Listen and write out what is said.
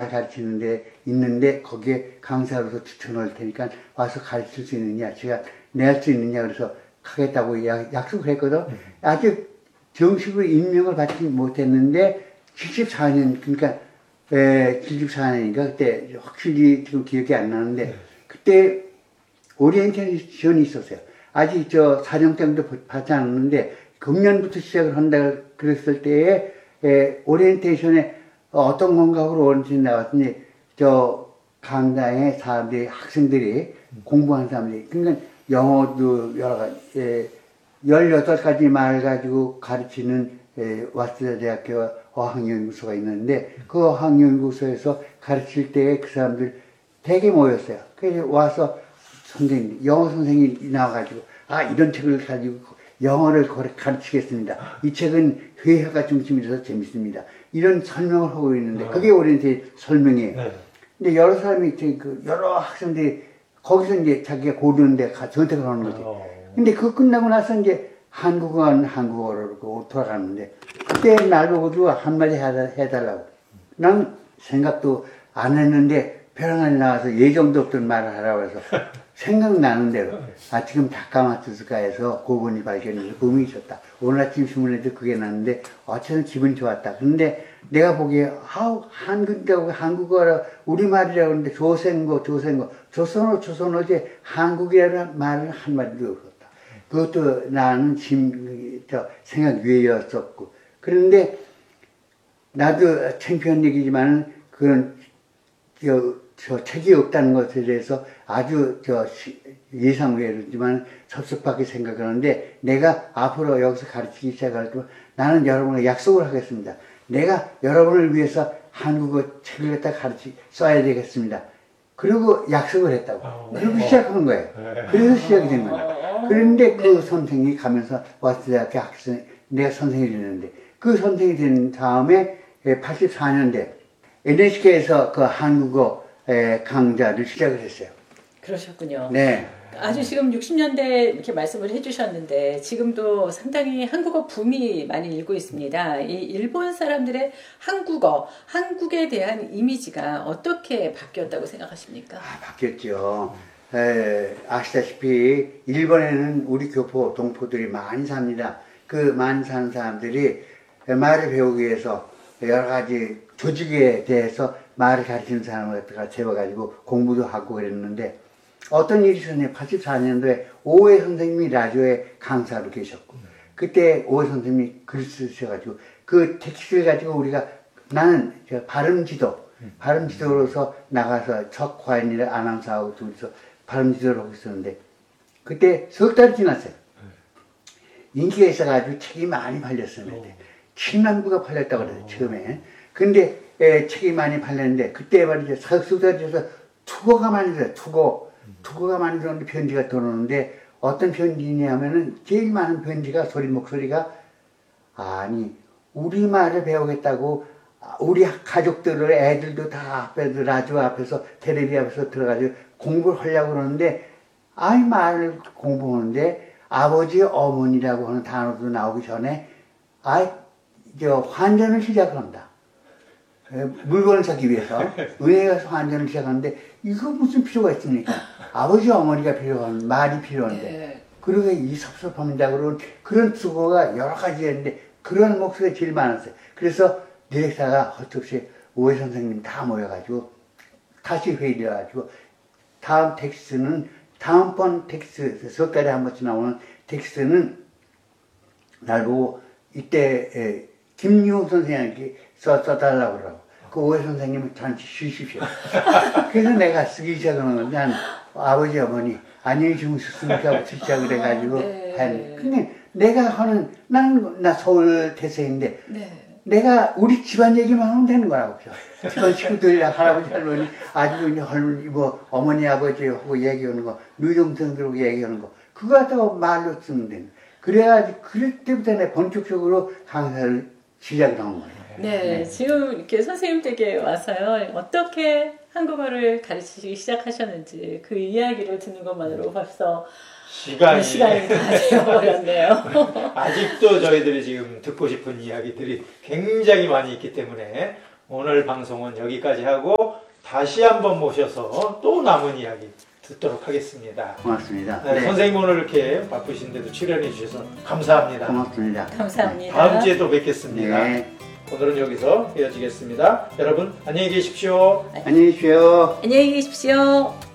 잘 가르치는 데 있는데 거기에 강사로서 추천할 테니까 와서 가르칠 수 있느냐, 제가 내할 수 있느냐 그래서 하겠다고 약속을 했거든. 아직 정식으로 임명을 받지 못했는데 74년, 그러니까 74년이니까 그때 확실히 지금 기억이 안 나는데 그때 오리엔테이션이 있었어요. 아직 저 사정장도 받지 않았는데 금년부터 시작을 한다 그랬을 때에 오리엔테이션에 어떤 건강으로 오리엔테이션 나왔더니 저 강당에 사람들이 학생들이 공부하는 사람들이 그러니까 영어도 여러 가지 18가지 말 가지고 가르치는 와스다 대학교 어학연구소가 있는데 그 어학연구소에서 가르칠 때 그 사람들 되게 모였어요. 그래서 와서 선생님, 영어 선생님이 나와가지고 이런 책을 가지고 영어를 가르치겠습니다. 이 책은 회화가 중심이라서 재밌습니다. 이런 설명을 하고 있는데 그게 오리엔테이션 설명이에요. 네. 근데 여러 사람이 여러 학생들이 거기서 이제 자기가 고르는데 선택을 하는 거지. 근데 그거 끝나고 나서 이제 한국어는 한국어로 돌아가는데 그때 날 보고도 한마디 해달라고. 난 생각도 안 했는데 벼랑안에 나와서 예정도 없던 말을 하라고 해서 생각나는 대로 지금 다카마츠스카에서 고분이 발견해서 붐이 있었다. 오늘 아침 신문에도 그게 났는데 어쨌든 기분이 좋았다. 근데 내가 보기에 한국이라고 한국어라 우리말이라고 하는데 조선어제 한국이라는 말은 한마디도 없었다. 그것도 나는 생각 외였었고. 그런데 나도 창피한 얘기지만 그런 저 책이 없다는 것에 대해서 아주 예상 외로지만 섭섭하게 생각하는데 내가 앞으로 여기서 가르치기 시작할 때 나는 여러분과 약속을 하겠습니다. 내가 여러분을 위해서 한국어 책을 갖다 써야 되겠습니다. 그리고 약속을 했다고. 그리고 시작한 거예요. 그래서 시작이 된 거예요. 그런데 그 선생님이 가면서 와스대학교 학생, 내가 선생님이 됐는데 그 선생님이 된 다음에 84년대 NHK에서 그 한국어 강좌를 시작을 했어요. 그러셨군요. 네. 아주 지금 60년대 이렇게 말씀을 해주셨는데 지금도 상당히 한국어 붐이 많이 일고 있습니다. 이 일본 사람들의 한국에 대한 이미지가 어떻게 바뀌었다고 생각하십니까? 바뀌었죠. 아시다시피 일본에는 우리 교포, 동포들이 많이 삽니다. 그 많이 사는 사람들이 말을 배우기 위해서 여러 가지 조직에 대해서 말을 가르치는 사람을 갖다가 재워가지고 공부도 하고 그랬는데 어떤 일이 있었냐면 84년도에 오해 선생님이 라디오에 강사로 계셨고 그때 오해 선생님이 글을 쓰셔가지고 그 텍스트를 가지고 나는 발음지도로서 나가서 석화인이라 아나운서하고 둘이서 발음지도를 하고 있었는데 그때 석 달이 지났어요. 인기가 있어가지고 책이 많이 팔렸었는데 침남부가 팔렸다고 그래요 처음에. 근데 책이 많이 팔렸는데 그때 말이죠 석달에서 투고가 많이 들어요. 투고가 많이 들어오는데 편지가 들어오는데 어떤 편지냐면은 제일 많은 편지가 목소리가 우리말을 배우겠다고 우리 가족들을 애들도 다 앞에서 라디오 앞에서 텔레비 앞에서 들어가지고 공부를 하려고 그러는데 말을 공부하는데 아버지 어머니라고 하는 단어도 나오기 전에 환전을 시작한다. 물건을 사기 위해서 은행에 가서 환전을 시작하는데 이거 무슨 필요가 있습니까? 아버지 어머니가 필요한 말이 필요한데 그러게 이 섭섭합니다 그런 수고가 여러 가지였는데 그런 목소리가 제일 많았어요. 그래서 디렉터가 헛없이 오해 선생님 다 모여가지고 다시 회의를 해가지고 다음번 텍스트 석 달에 한 번씩 나오는 텍스트는 날 보고 이때 김유호 선생님께 써달라고 그러고 그 오해 선생님은 잠시 쉬십시오. 그래서 내가 쓰기 시작하는 건데 난 아버지 어머니 안녕히 주무셨습니까? 시작을 해가지고 근데 나 서울 태생인데 내가 우리 집안 얘기만 하면 되는 거라고. 집안 식구들이랑 할아버지 할머니 아주 할머니 어머니 아버지하고 얘기하는 거 누이동생들하고 얘기하는 거 그거 갖다가 말로 쓰면 되는. 그래가지고 그럴 때부터 내가 본격적으로 강사를 시작을 한 거예요. 네, 지금 이렇게 선생님 댁에 와서요 어떻게 한국어를 가르치기 시작하셨는지 그 이야기를 듣는 것만으로 벌써 시간이 다 되어버렸네요. 아직도 저희들이 지금 듣고 싶은 이야기들이 굉장히 많이 있기 때문에 오늘 방송은 여기까지 하고 다시 한번 모셔서 또 남은 이야기 듣도록 하겠습니다. 고맙습니다. 네, 선생님 오늘 이렇게 바쁘신데도 출연해 주셔서 감사합니다. 고맙습니다. 감사합니다. 다음 주에 또 뵙겠습니다. 네. 오늘은 여기서 헤어지겠습니다. 여러분 안녕히 계십시오. 안녕히 계십시오. 안녕히 계십시오.